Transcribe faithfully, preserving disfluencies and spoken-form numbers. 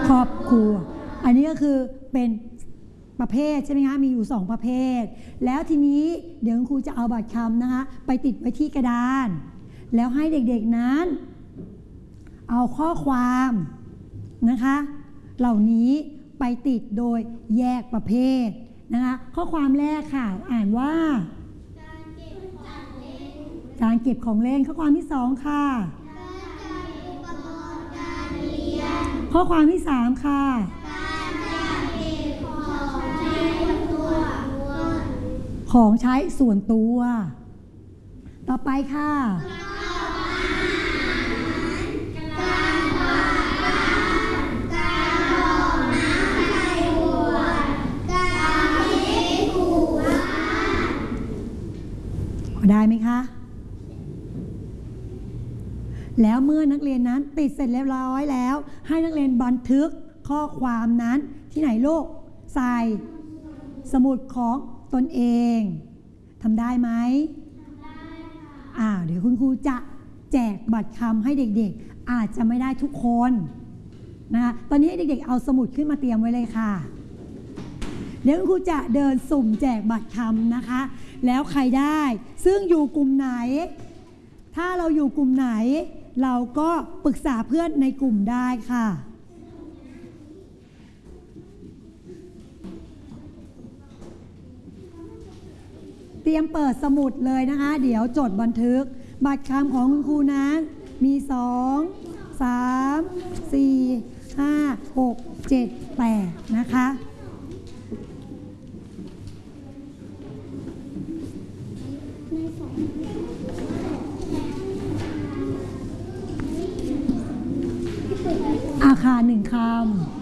ครอบครัวอันนี้ก็คือเป็นประเภทใช่ไหมคะมีอยู่สองประเภทแล้วทีนี้เดี๋ยวคุณครูจะเอาบัตรคำนะคะไปติดไว้ที่กระดานแล้วให้เด็กๆนั้นเอาข้อความนะคะเหล่านี้ไปติดโดยแยกประเภทนะคะข้อความแรกค่ะอ่านว่าการเก็บของเล่นการเก็บของเล่นข้อความที่สองค่ะการจัดอุปกรณ์การเรียนข้อความที่สามค่ะการจัดเก็บของใช้ส่วนตัวของใช้ส่วนตัวต่อไปค่ะได้ไหมคะแล้วเมื่อนักเรียนนั้นติดเสร็จเรียบร้อยแล้วให้นักเรียนบันทึกข้อความนั้นที่ไหนลูกใส่สมุดของตนเองทำได้ไหมทำได้ค่ะอ่าเดี๋ยวคุณครูจะแจกบัตรคำให้เด็กๆอาจจะไม่ได้ทุกคนนะคะตอนนี้ให้เด็กๆเอาสมุดขึ้นมาเตรียมไว้เลยค่ะเดี๋ยวคุณครูจะเดินสุ่มแจกบัตรคำนะคะแล้วใครได้ซึ่งอยู่กลุ่มไหนถ้าเราอยู่กลุ่มไหนเราก็ปรึกษาเพื่อนในกลุ่มได้ค่ะเตรียมเปิดสมุดเลยนะคะเดี๋ยวจดบันทึกบัตรคำของคุณครูนั้นมีสอง สาม สี่ ห้า หก เจ็ด แปดนะคะอาคารหนึ่งคำ